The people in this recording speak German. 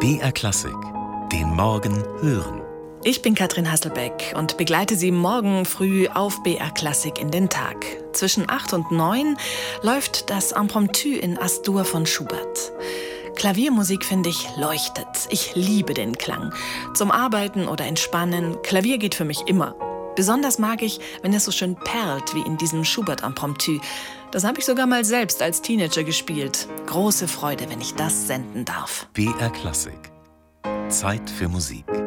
BR Klassik, den Morgen hören. Ich bin Katrin Hasselbeck und begleite Sie morgen früh auf BR Klassik in den Tag. Zwischen 8 und 9 läuft das Impromptu in As-Dur von Schubert. Klaviermusik, finde ich, leuchtet. Ich liebe den Klang. Zum Arbeiten oder Entspannen, Klavier geht für mich immer. Besonders mag ich, wenn es so schön perlt wie in diesem Schubert-Impromptu. Das habe ich sogar mal selbst als Teenager gespielt. Große Freude, wenn ich das senden darf. BR Klassik. Zeit für Musik.